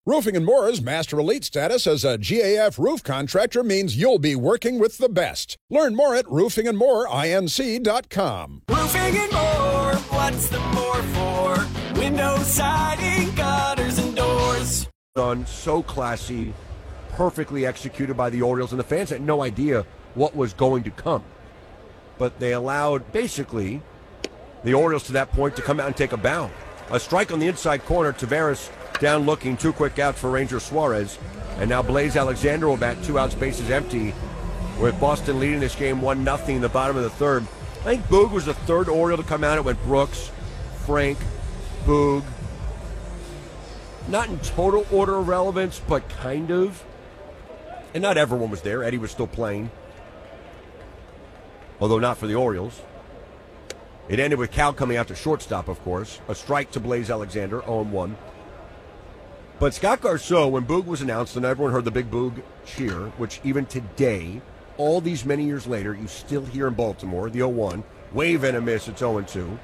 Roofing & More's Master Elite status as a GAF roof contractor means you'll be working with the best. Learn more at roofingandmoreinc.com. Roofing and More, what's the more for? Windows, siding, gutters, and doors. Done so classy, perfectly executed by the Orioles, and the fans had no idea what was going to come. But they allowed, basically, the Orioles to that point to come out and take a bow. A strike on the inside corner, Taveras down looking, 2 quick outs for Ranger Suarez. And now Blaze Alexander will bat, 2 outs, bases empty, with Boston leading this game 1-0 in the bottom of the third. I think Boog was the third Oriole to come out. It went Brooks, Frank, Boog. Not in total order of relevance, but kind of. And not everyone was there. Eddie was still playing, although not for the Orioles. It ended with Cal coming out to shortstop, of course. A strike to Blaze Alexander, 0-1. But Scott Garceau, when Boog was announced, and everyone heard the big Boog cheer, which even today, all these many years later, you still hear in Baltimore, the 0-1, wave and a miss, it's 0-2.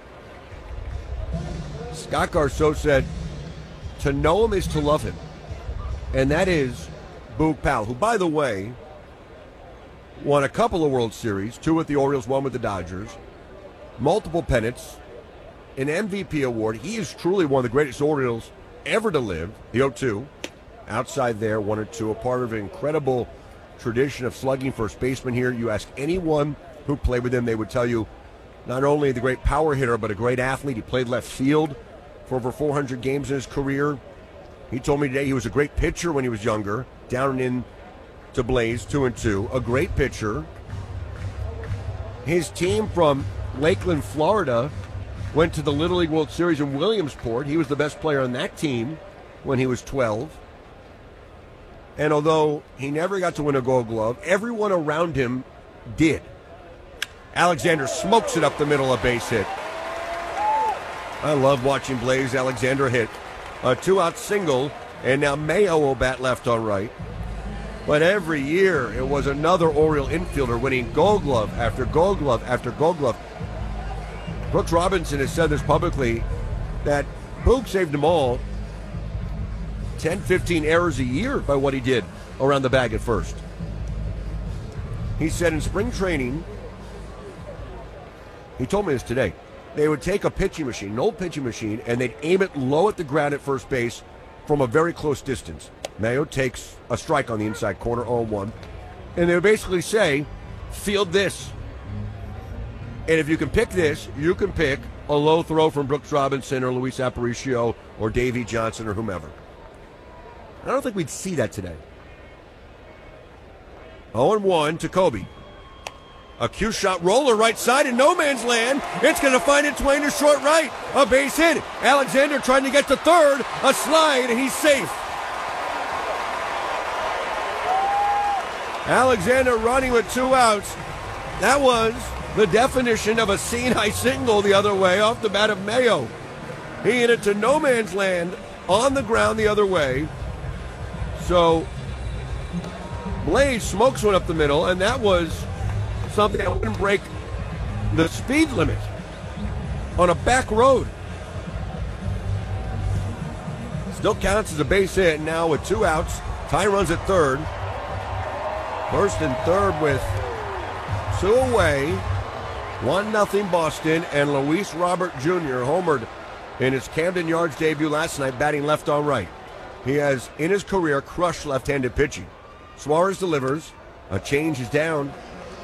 Scott Garceau said, to know him is to love him. And that is Boog Powell, who, by the way, won a couple of World Series, 2 with the Orioles, 1 with the Dodgers, multiple pennants, an MVP award. He is truly one of the greatest Orioles ever to live. The 0-2, outside there, 1-2, a part of an incredible tradition of slugging first baseman here. You ask anyone who played with him, they would tell you not only the great power hitter, but a great athlete. He played left field for over 400 games in his career. He told me today he was a great pitcher when he was younger, down and in to Blaze, 2-2, a great pitcher. His team from Lakeland, Florida, went to the Little League World Series in Williamsport. He was the best player on that team when he was 12. And although he never got to win a Gold Glove, everyone around him did. Alexander smokes it up the middle, a base hit. I love watching Blaze Alexander hit. A 2-out single, and now Mayo will bat left on right. But every year, it was another Oriole infielder winning Gold Glove after Gold Glove after Gold Glove. Brooks Robinson has said this publicly, that Boog saved them all 10, 15 errors a year by what he did around the bag at first. He said in spring training, he told me this today, they would take a pitching machine, an old pitching machine, and they'd aim it low at the ground at first base from a very close distance. Mayo takes a strike on the inside corner, 0-1, and they would basically say, field this. And if you can pick this, you can pick a low throw from Brooks Robinson or Luis Aparicio or Davey Johnson or whomever. I don't think we'd see that today. 0-1 to Kobe. A cue shot roller right side in no man's land. It's going to find its way into short right. A base hit. Alexander trying to get to third. A slide, and he's safe. Alexander running with 2 outs. That was the definition of a seeing high single the other way off the bat of Mayo. He hit it to no man's land on the ground the other way. So Blaze smokes one up the middle, and that was something that wouldn't break the speed limit on a back road. Still counts as a base hit now with 2 outs. Ty runs at third. First and third with 2 away. 1-0 Boston, and Luis Robert Jr. homered in his Camden Yards debut last night, batting left on right. He has, in his career, crushed left-handed pitching. Suarez delivers. A change is down.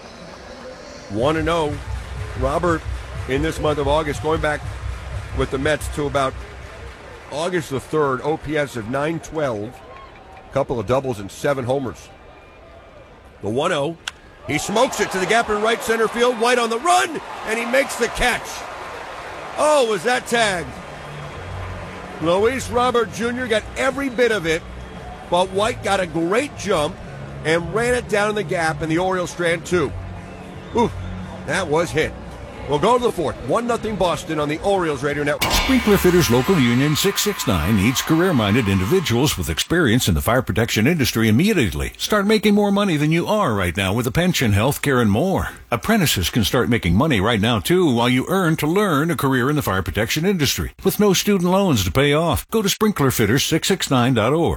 1-0. Robert, in this month of August, going back with the Mets to about August the 3rd, OPS of .912. A couple of doubles and 7 homers. The 1-0. He smokes it to the gap in right center field. White on the run, and he makes the catch. Oh, was that tagged? Luis Robert Jr. got every bit of it, but White got a great jump and ran it down in the gap, and the Orioles strand 2. Oof, that was hit. We'll go to the 4th. 1-0 Boston on the Orioles Radio Network. Sprinkler Fitters Local Union 669 needs career-minded individuals with experience in the fire protection industry immediately. Start making more money than you are right now with a pension, health care, and more. Apprentices can start making money right now, too, while you earn to learn a career in the fire protection industry with no student loans to pay off. Go to sprinklerfitters669.org.